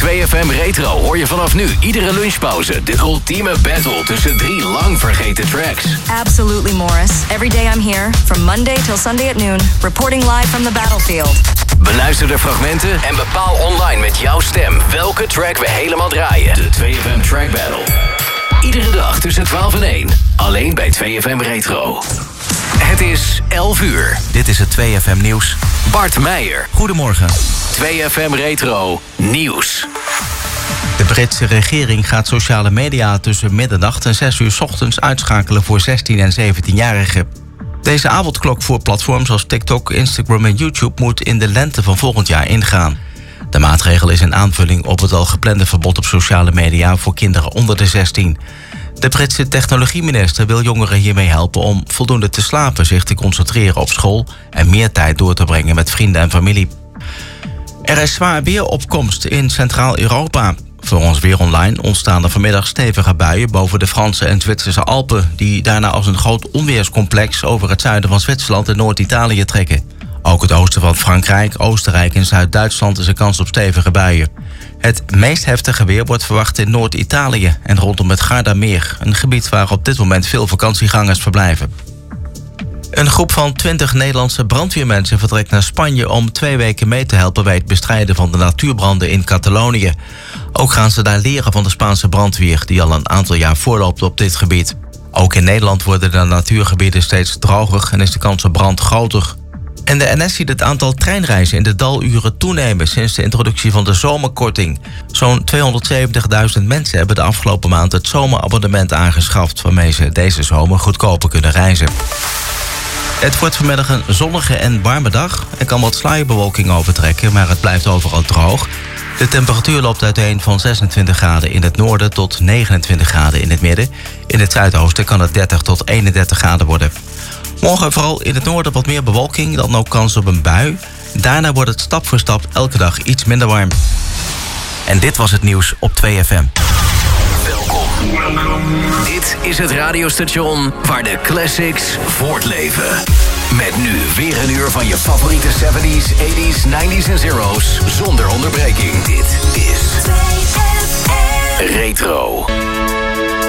2FM Retro hoor je vanaf nu iedere lunchpauze de ultieme battle tussen 3 lang vergeten tracks. Absolutely, Morris. Every day I'm here, from Monday till Sunday at noon, reporting live from the battlefield. Beluister de fragmenten en bepaal online met jouw stem welke track we helemaal draaien. De 2FM Track Battle. Iedere dag tussen 12 en 1. Alleen bij 2FM Retro. Het is 11 uur. Dit is het 2FM Nieuws. Bart Meijer. Goedemorgen. 2FM Retro Nieuws. De Britse regering gaat sociale media tussen middernacht en 6 uur 's ochtends uitschakelen voor 16 en 17-jarigen. Deze avondklok voor platforms als TikTok, Instagram en YouTube moet in de lente van volgend jaar ingaan. De maatregel is een aanvulling op het al geplande verbod op sociale media voor kinderen onder de 16. De Britse technologieminister wil jongeren hiermee helpen om voldoende te slapen, zich te concentreren op school en meer tijd door te brengen met vrienden en familie. Er is zwaar weeropkomst in Centraal-Europa. Volgens Weer Online ontstaan er vanmiddag stevige buien boven de Franse en Zwitserse Alpen, die daarna als een groot onweerscomplex over het zuiden van Zwitserland en Noord-Italië trekken. Ook het oosten van Frankrijk, Oostenrijk en Zuid-Duitsland is een kans op stevige buien. Het meest heftige weer wordt verwacht in Noord-Italië en rondom het Gardameer, een gebied waar op dit moment veel vakantiegangers verblijven. Een groep van 20 Nederlandse brandweermensen vertrekt naar Spanje om 2 weken mee te helpen bij het bestrijden van de natuurbranden in Catalonië. Ook gaan ze daar leren van de Spaanse brandweer, die al een aantal jaar voorloopt op dit gebied. Ook in Nederland worden de natuurgebieden steeds droger en is de kans op brand groter. En de NS ziet het aantal treinreizen in de daluren toenemen sinds de introductie van de zomerkorting. Zo'n 270.000 mensen hebben de afgelopen maand het zomerabonnement aangeschaft, waarmee ze deze zomer goedkoper kunnen reizen. Het wordt vanmiddag een zonnige en warme dag. Er kan wat sluierbewolking overtrekken, maar het blijft overal droog. De temperatuur loopt uiteen van 26 graden in het noorden tot 29 graden in het midden. In het zuidoosten kan het 30 tot 31 graden worden. Morgen vooral in het noorden wat meer bewolking, dan ook kans op een bui. Daarna wordt het stap voor stap elke dag iets minder warm. En dit was het nieuws op 2FM. Welkom. Dit is het radiostation waar de classics voortleven. Met nu weer een uur van je favoriete 70s, 80s, 90s en zeros zonder onderbreking. Dit is 2FM Retro.